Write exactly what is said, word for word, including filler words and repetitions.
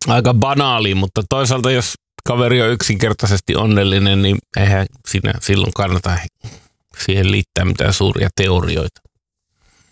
aika banaali, mutta toisaalta jos kaveri on yksinkertaisesti onnellinen, niin eihän siinä silloin kannata siihen liittää mitään suuria teorioita.